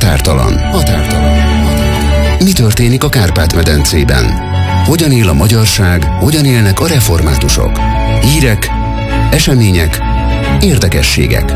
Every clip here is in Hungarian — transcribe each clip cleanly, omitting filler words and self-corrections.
Határtalan. Mi történik a Kárpát-medencében? Hogyan él a magyarság, hogyan élnek a reformátusok? Hírek, események, érdekességek.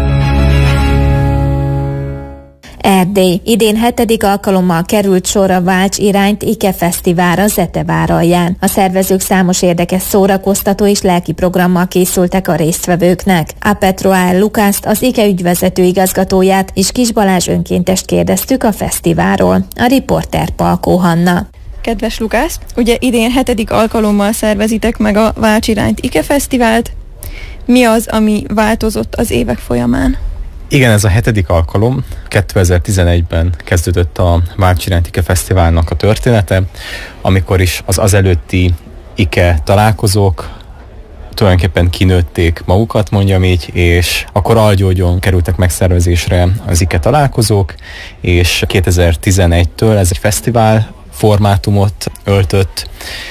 Erdély. Idén 7. alkalommal került sor a Válts irányt IKE Fesztiválra Zetevár-alján. A szervezők számos érdekes szórakoztató és lelki programmal készültek a résztvevőknek. A Petroál Lukászt, az IKE ügyvezető igazgatóját és Kis Balázs önkéntest kérdeztük a fesztiválról. A riporter Palkó Hanna. Kedves Lukász, ugye idén 7. alkalommal szervezitek meg a Válts irányt IKE Fesztivált. Mi az, ami változott az évek folyamán? Igen, ez a 7. alkalom. 2011-ben kezdődött a Válts irányt IKE Fesztiválnak a története, amikor is az előtti IKE találkozók tulajdonképpen kinőtték magukat, mondjam így, és akkor Algyógyon kerültek megszervezésre az IKE találkozók, és 2011-től ez egy fesztivál formátumot öltött,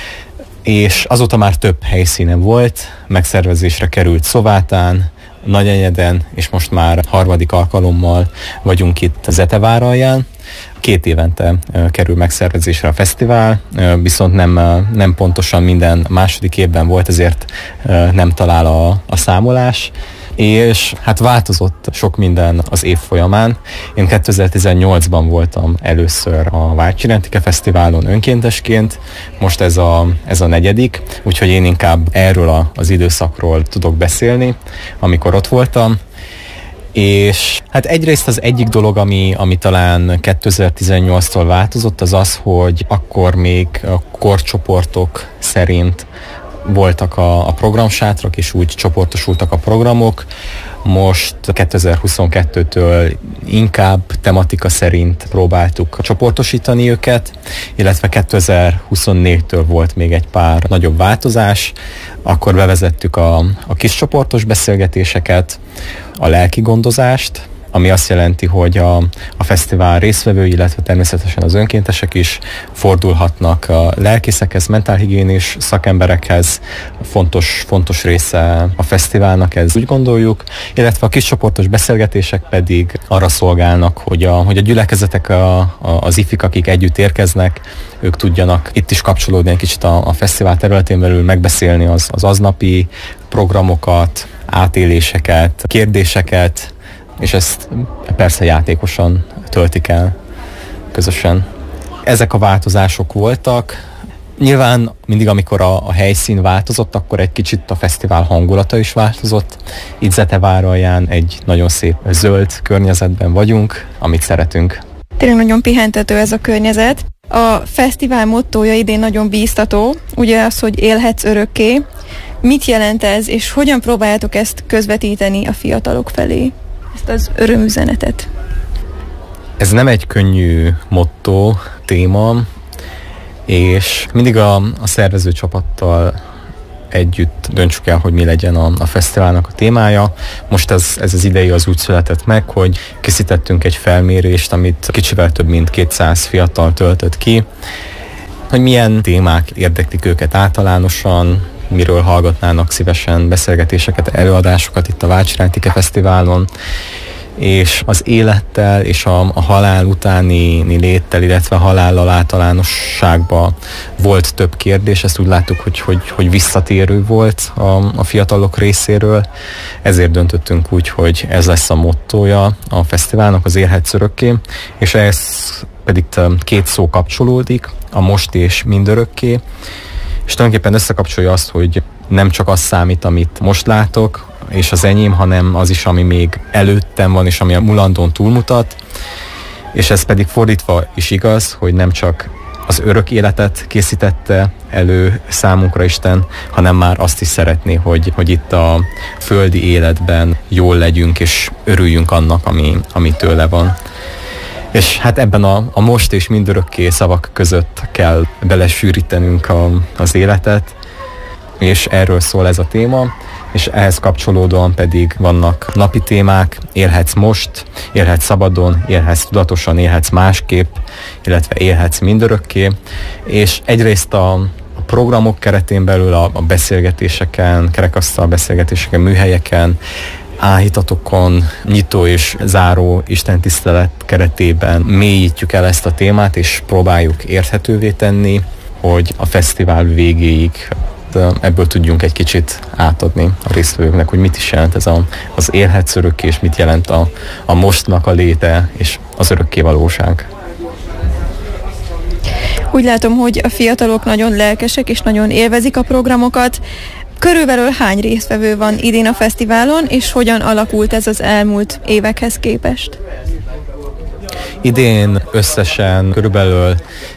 és azóta már több helyszínen volt, megszervezésre került Szovátán, Nagyenyeden, és most már 3. alkalommal vagyunk itt Zetevár-alján. 2 évente kerül megszervezésre a fesztivál, viszont nem pontosan minden második évben volt, ezért nem talál a számolás. És hát változott sok minden az év folyamán. Én 2018-ban voltam először a Válts irányt IKE Fesztiválon önkéntesként, most ez a 4., úgyhogy én inkább erről az időszakról tudok beszélni, amikor ott voltam. És hát egyrészt az egyik dolog, ami talán 2018-tól változott, az, hogy akkor még a korcsoportok szerint voltak a programsátrak, és úgy csoportosultak a programok. Most 2022-től inkább tematika szerint próbáltuk csoportosítani őket, illetve 2024-től volt még egy pár nagyobb változás. Akkor bevezettük a kis csoportos beszélgetéseket, a lelki gondozást, ami azt jelenti, hogy a fesztivál résztvevői, illetve természetesen az önkéntesek is fordulhatnak a lelkészekhez, mentálhigiénés szakemberekhez. Fontos része a fesztiválnak, ez úgy gondoljuk, illetve a kiscsoportos beszélgetések pedig arra szolgálnak, hogy a gyülekezetek, az ifik, akik együtt érkeznek, ők tudjanak itt is kapcsolódni egy kicsit a fesztivál területén belül, megbeszélni az aznapi programokat, átéléseket, kérdéseket, és ezt persze játékosan töltik el közösen. Ezek a változások voltak. Nyilván mindig, amikor a helyszín változott, akkor egy kicsit a fesztivál hangulata is változott. Itt Zetevár-alján egy nagyon szép zöld környezetben vagyunk, amit szeretünk. Tényleg nagyon pihentető ez a környezet. A fesztivál mottója idén nagyon bíztató, ugye az, hogy élhetsz örökké. Mit jelent ez, és hogyan próbáljátok ezt közvetíteni a fiatalok felé? Ezt az örömüzenetet. Ez nem egy könnyű motto, téma, és mindig a szervező csapattal együtt döntsük el, hogy mi legyen a fesztiválnak a témája. Most ez az idei az úgy született meg, hogy készítettünk egy felmérést, amit kicsivel több mint 200 fiatal töltött ki, hogy milyen témák érdeklik őket általánosan, miről hallgatnának szívesen beszélgetéseket, előadásokat itt a Válts irányt IKE Fesztiválon, és az élettel és a halál utáni léttel, illetve halállal általánosságban volt több kérdés. Ezt úgy láttuk, hogy visszatérő volt a fiatalok részéről. Ezért döntöttünk úgy, hogy ez lesz a mottója a fesztiválnak, az élhetsz örökké, és ez pedig 2 szó kapcsolódik, a most és mindörökké, és tulajdonképpen összekapcsolja azt, hogy nem csak az számít, amit most látok, és az enyém, hanem az is, ami még előttem van, és ami a mulandón túlmutat, és ez pedig fordítva is igaz, hogy nem csak az örök életet készítette elő számunkra Isten, hanem már azt is szeretné, hogy itt a földi életben jól legyünk, és örüljünk annak, ami tőle van. És hát ebben a most és mindörökké szavak között kell belesűrítenünk az életet, és erről szól ez a téma, és ehhez kapcsolódóan pedig vannak napi témák, élhetsz most, élhetsz szabadon, élhetsz tudatosan, élhetsz másképp, illetve élhetsz mindörökké, és egyrészt a programok keretén belül a beszélgetéseken, kerekasztal beszélgetéseken, műhelyeken áhítatokon, nyitó és záró istentisztelet keretében mélyítjük el ezt a témát, és próbáljuk érthetővé tenni, hogy a fesztivál végéig ebből tudjunk egy kicsit átadni a résztvevőknek, hogy mit is jelent ez az élhetsz örökké, és mit jelent a mostnak a léte, és az örökké valóság. Úgy látom, hogy a fiatalok nagyon lelkesek, és nagyon élvezik a programokat. Körülbelül hány résztvevő van idén a fesztiválon, és hogyan alakult ez az elmúlt évekhez képest? Idén összesen körülbelül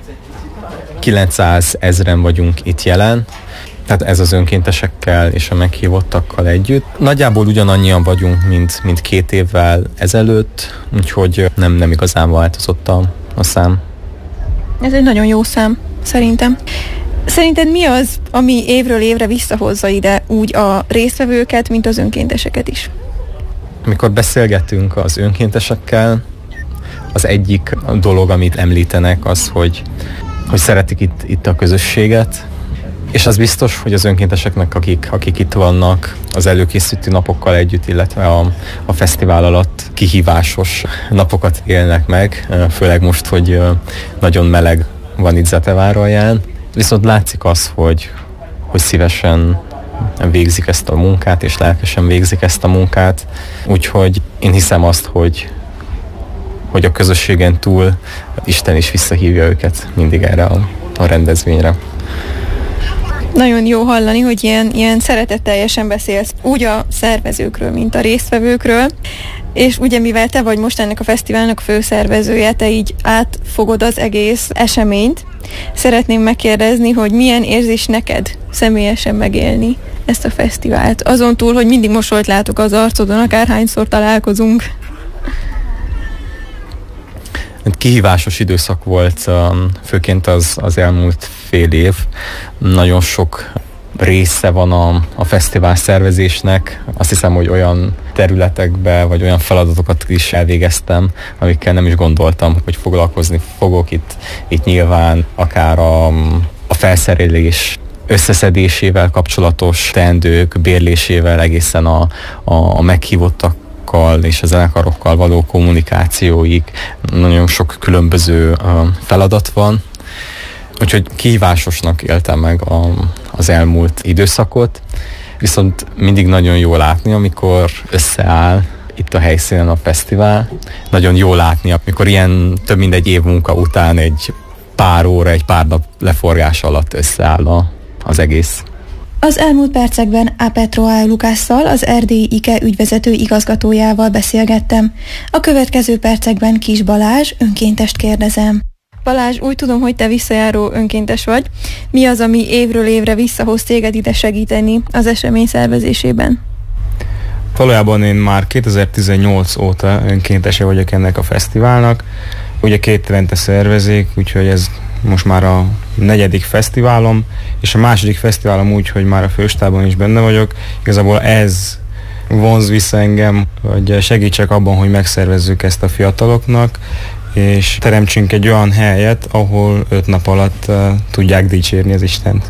900 000 vagyunk itt jelen, tehát ez az önkéntesekkel és a meghívottakkal együtt. Nagyjából ugyanannyian vagyunk, mint 2 évvel ezelőtt, úgyhogy nem igazán változott a szám. Ez egy nagyon jó szám, szerintem. Szerinted mi az, ami évről évre visszahozza ide úgy a résztvevőket, mint az önkénteseket is? Amikor beszélgetünk az önkéntesekkel, az egyik dolog, amit említenek, az, hogy szeretik itt a közösséget, és az biztos, hogy az önkénteseknek, akik itt vannak az előkészítő napokkal együtt, illetve a fesztivál alatt kihívásos napokat élnek meg, főleg most, hogy nagyon meleg van itt Zeteváralján. Viszont látszik az, hogy szívesen végzik ezt a munkát, és lelkesen végzik ezt a munkát. Úgyhogy én hiszem azt, hogy a közösségen túl Isten is visszahívja őket mindig erre a rendezvényre. Nagyon jó hallani, hogy ilyen szeretetteljesen beszélsz úgy a szervezőkről, mint a résztvevőkről, és ugye mivel te vagy most ennek a fesztiválnak főszervezője, te így átfogod az egész eseményt, szeretném megkérdezni, hogy milyen érzés neked személyesen megélni ezt a fesztivált, azon túl, hogy mindig mosolyt látok az arcodon, akárhányszor találkozunk. Kihívásos időszak volt, főként az elmúlt fél év. Nagyon sok része van a fesztivál szervezésnek. Azt hiszem, hogy olyan területekbe, vagy olyan feladatokat is elvégeztem, amikkel nem is gondoltam, hogy foglalkozni fogok itt nyilván, akár a felszerelés összeszedésével kapcsolatos teendők, bérlésével egészen a meghívottak és a zenekarokkal való kommunikációig. Nagyon sok különböző feladat van. Úgyhogy kihívásosnak éltem meg az elmúlt időszakot, viszont mindig nagyon jó látni, amikor összeáll itt a helyszínen a fesztivál. Nagyon jó látni, amikor ilyen több mint egy év munka után egy pár óra, egy pár nap leforgás alatt összeáll az egész. Az elmúlt percekben A. Petroá Lukásszal, az erdélyi IKE ügyvezető igazgatójával beszélgettem. A következő percekben Kis Balázs önkéntest kérdezem. Balázs, úgy tudom, hogy te visszajáró önkéntes vagy. Mi az, ami évről évre visszahoz téged ide segíteni az esemény szervezésében? Valójában én már 2018 óta önkéntese vagyok ennek a fesztiválnak. Ugye 2 évente szervezik, úgyhogy ez most már a 4. fesztiválom, és a 2. fesztiválom úgy, hogy már a főstábban is benne vagyok. Igazából ez vonz vissza engem, hogy segítsek abban, hogy megszervezzük ezt a fiataloknak, és teremtsünk egy olyan helyet, ahol 5 nap alatt tudják dicsérni az Istent.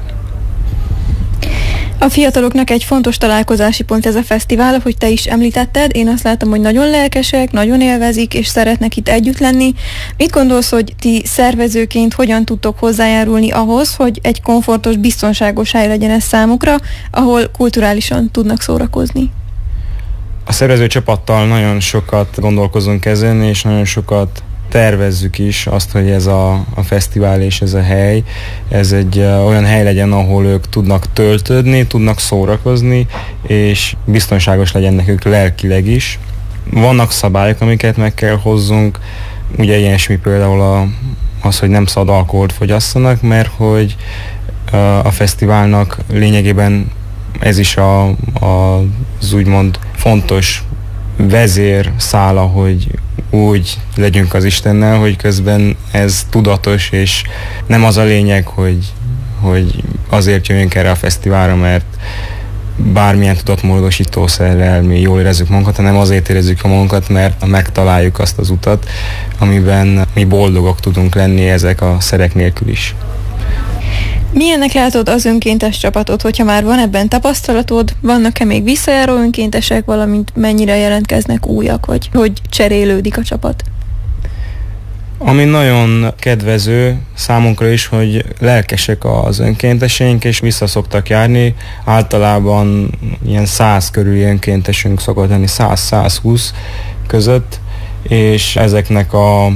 A fiataloknak egy fontos találkozási pont ez a fesztivál, ahogy te is említetted. Én azt látom, hogy nagyon lelkesek, nagyon élvezik, és szeretnek itt együtt lenni. Mit gondolsz, hogy ti szervezőként hogyan tudtok hozzájárulni ahhoz, hogy egy komfortos, biztonságos hely legyen ez számukra, ahol kulturálisan tudnak szórakozni? A szervező csapattal nagyon sokat gondolkozunk ezen, és nagyon sokat tervezzük is azt, hogy ez a fesztivál és ez a hely, ez egy olyan hely legyen, ahol ők tudnak töltődni, tudnak szórakozni, és biztonságos legyen nekük lelkileg is. Vannak szabályok, amiket meg kell hozzunk, ugye ilyesmi például az, hogy nem szabad alkoholt fogyasszanak, mert hogy a fesztiválnak lényegében ez is az úgymond fontos vezérszála, hogy úgy legyünk az Istennel, hogy közben ez tudatos, és nem az a lényeg, hogy azért jöjjünk erre a fesztiválra, mert bármilyen tudatmódosítószerrel mi jól érezzük magunkat, hanem azért érezzük a magunkat, mert megtaláljuk azt az utat, amiben mi boldogok tudunk lenni ezek a szerek nélkül is. Milyennek látod az önkéntes csapatot, hogyha már van ebben tapasztalatod, vannak-e még visszajáró önkéntesek, valamint mennyire jelentkeznek újak, vagy hogy cserélődik a csapat? Ami nagyon kedvező számunkra is, hogy lelkesek az önkénteseink, és vissza szoktak járni. Általában ilyen 100 körüli önkéntesünk szokott lenni, 100-120 között, és ezeknek a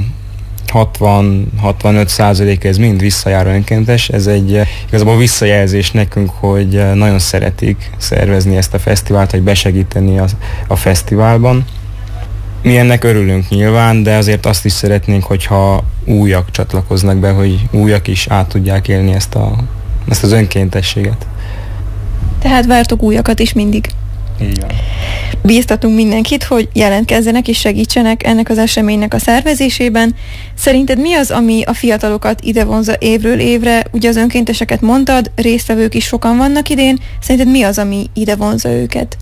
60-65% ez mind visszajáró önkéntes. Ez egy igazából visszajelzés nekünk, hogy nagyon szeretik szervezni ezt a fesztivált, vagy besegíteni a fesztiválban. Mi ennek örülünk nyilván, de azért azt is szeretnénk, hogyha újak csatlakoznak be, hogy újak is át tudják élni ezt az önkéntességet. Tehát vártok újakat is mindig. Igen. Bíztatunk mindenkit, hogy jelentkezzenek és segítsenek ennek az eseménynek a szervezésében. Szerinted mi az, ami a fiatalokat ide vonzza évről évre? Ugye az önkénteseket mondtad, résztvevők is sokan vannak idén. Szerinted mi az, ami ide vonzza őket?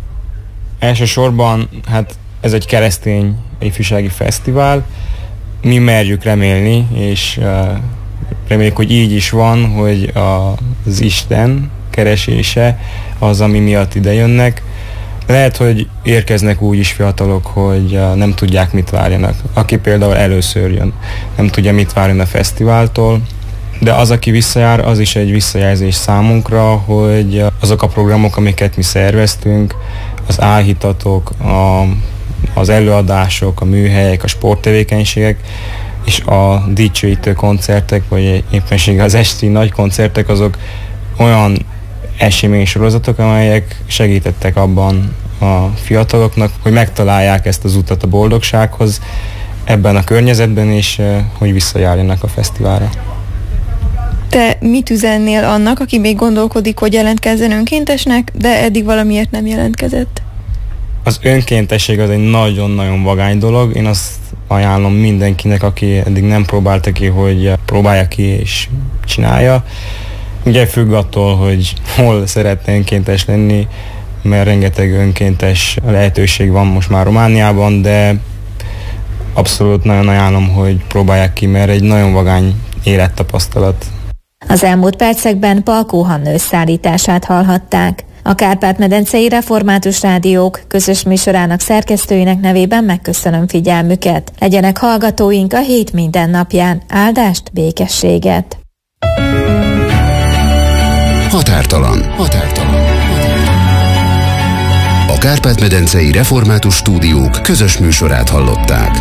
Elsősorban, ez egy keresztény ifjúsági fesztivál. Mi merjük remélni, és reméljük, hogy így is van, hogy az Isten keresése az, ami miatt ide jönnek. Lehet, hogy érkeznek úgy is fiatalok, hogy nem tudják, mit várjanak. Aki például először jön, nem tudja, mit várjon a fesztiváltól, de az, aki visszajár, az is egy visszajelzés számunkra, hogy azok a programok, amiket mi szerveztünk, az álhitatok, az előadások, a műhelyek, a sporttevékenységek és a dicsőítő koncertek, vagy éppenséggel az esti nagy koncertek, azok olyan eseménysorozatok, amelyek segítettek abban a fiataloknak, hogy megtalálják ezt az utat a boldogsághoz ebben a környezetben, és hogy visszajárjanak a fesztiválra. Te mit üzennél annak, aki még gondolkodik, hogy jelentkezzen önkéntesnek, de eddig valamiért nem jelentkezett? Az önkéntesség az egy nagyon-nagyon vagány dolog. Én azt ajánlom mindenkinek, aki eddig nem próbálta ki, hogy próbálja ki és csinálja. Ugye függ attól, hogy hol szeretne önkéntes lenni, mert rengeteg önkéntes lehetőség van most már Romániában, de abszolút nagyon ajánlom, hogy próbálják ki, mert egy nagyon vagány élettapasztalat. Az elmúlt percekben Palkó Hanna összeállítását hallhatták. A Kárpát-medencei Református Rádiók közös műsorának szerkesztőinek nevében megköszönöm figyelmüket. Legyenek hallgatóink a hét minden napján. Áldást, békességet! Határtalan. A Kárpát-medencei Református Stúdiók közös műsorát hallották.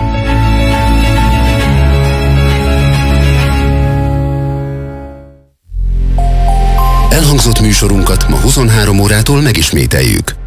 Elhangzott műsorunkat ma 23 órától megismételjük.